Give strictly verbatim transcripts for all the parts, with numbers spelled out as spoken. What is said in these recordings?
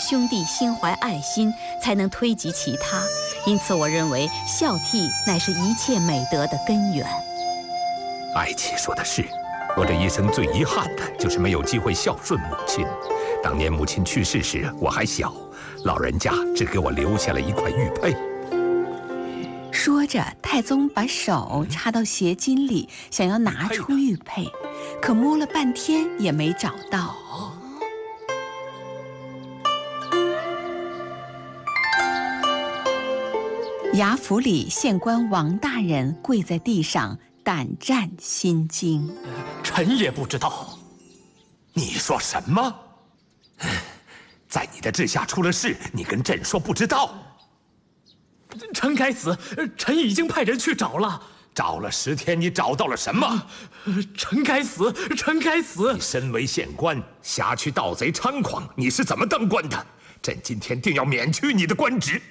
兄弟心怀爱心，才能推及其他。因此，我认为孝悌乃是一切美德的根源。 爱妻说的是，我这一生最遗憾的就是没有机会孝顺母亲。当年母亲去世时，我还小，老人家只给我留下了一块玉佩。 说着，太宗把手插到鞋襟里，想要拿出玉佩，可摸了半天也没找到。衙府里，县官王大人跪在地上，胆战心惊。 臣也不知道。 你说什么？在你的治下出了事，你跟朕说不知道？ 臣该死，臣已经派人去找了。 找了十天，你找到了什么？ 臣该死，臣该死！ 你身为县官，辖区盗贼猖狂，你是怎么当官的？朕今天定要免去你的官职。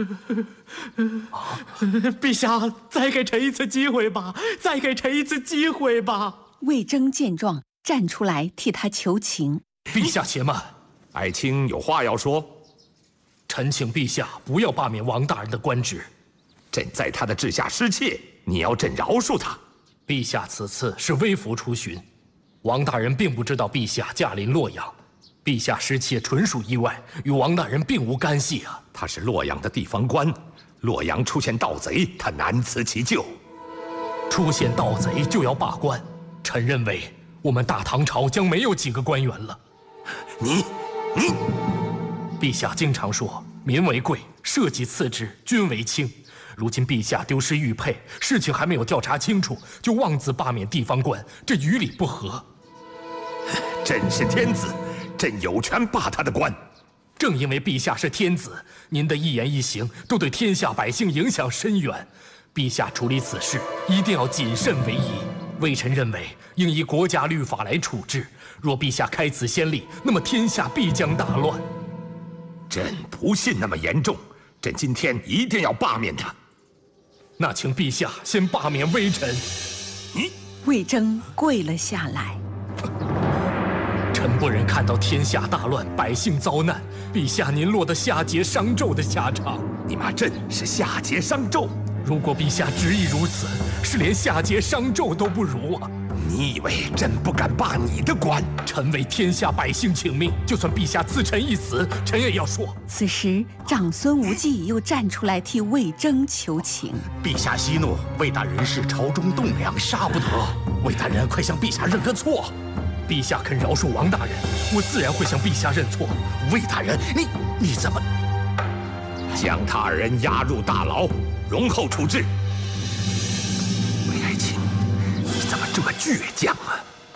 陛下，再给臣一次机会吧，再给臣一次机会吧。 魏征见状，站出来替他求情。 陛下且慢， 爱卿有话要说。 臣请陛下不要罢免王大人的官职。 朕在他的治下失窃，你要朕饶恕他。 陛下此次是微服出巡，王大人并不知道陛下驾临洛阳，陛下失窃纯属意外，与王大人并无干系啊。 他是洛阳的地方官，洛阳出现盗贼，他难辞其咎。 出现盗贼就要罢官，臣认为我们大唐朝将没有几个官员了。 你，你， 陛下经常说民为贵，社稷次之，君为轻。如今陛下丢失玉佩，事情还没有调查清楚，就妄自罢免地方官，这于理不合。 朕是天子，朕有权罢他的官。 正因为陛下是天子，您的一言一行都对天下百姓影响深远。陛下处理此事一定要谨慎为宜。微臣认为应依国家律法来处置。若陛下开此先例，那么天下必将大乱。 朕不信那么严重，朕今天一定要罢免他。 那请陛下先罢免微臣。 你， 魏征跪了下来。 臣不忍看到天下大乱，百姓遭难，陛下您落得夏桀商纣的下场。 你骂朕是夏桀商纣？ 如果陛下执意如此，是连夏桀商纣都不如啊！ 你以为朕不敢罢你的官？ 臣为天下百姓请命，就算陛下赐臣一死，臣也要说。 此时，长孙无忌又站出来替魏征求情。 陛下息怒，魏大人是朝中栋梁，杀不得。魏大人快向陛下认个错。 陛下肯饶恕王大人，我自然会向陛下认错。 魏大人，你你怎么将他二人押入大牢，容后处置？魏爱卿，你怎么这么倔强啊？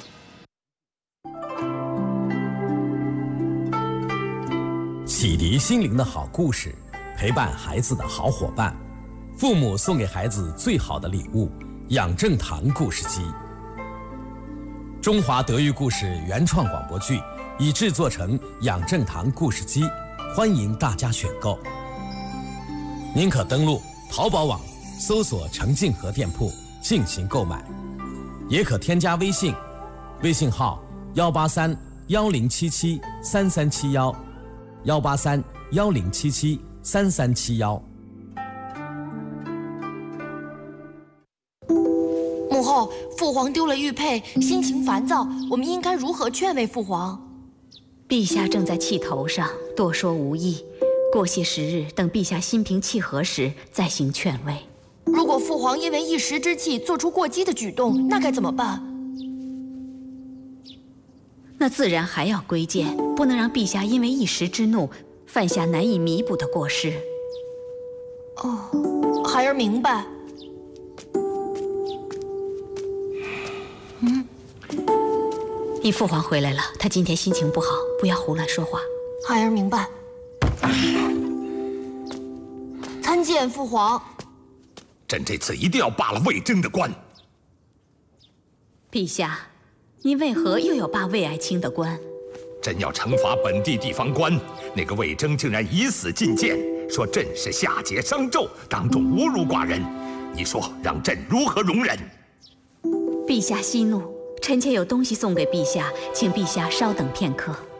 启迪心灵的好故事，陪伴孩子的好伙伴，父母送给孩子最好的礼物——养正堂故事机。中华德育故事原创广播剧已制作成养正堂故事机，欢迎大家选购。您可登录淘宝网搜索程静和店铺进行购买，也可添加微信，微信号幺八三幺零七七三三七幺，幺八三幺零七七三三七幺。 母后，父皇丢了玉佩，心情烦躁，我们应该如何劝慰父皇？ 陛下正在气头上，多说无益。过些时日，等陛下心平气和时，再行劝慰。 如果父皇因为一时之气做出过激的举动，那该怎么办？ 那自然还要规谏，不能让陛下因为一时之怒犯下难以弥补的过失。 哦，孩儿明白。 嗯，你父皇回来了，他今天心情不好，不要胡乱说话。 孩儿明白。参见父皇。 朕这次一定要罢了魏征的官。 陛下，您为何又要罢魏爱卿的官？ 朕要惩罚本地地方官，那个魏征竟然以死进谏，说朕是夏桀商纣，当众侮辱寡人。你说让朕如何容忍？ 陛下息怒，臣妾有东西送给陛下，请陛下稍等片刻。